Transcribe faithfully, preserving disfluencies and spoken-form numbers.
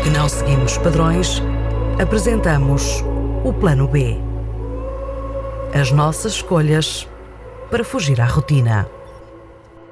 que não seguimos padrões, apresentamos o Plano B. As nossas escolhas para fugir à rotina.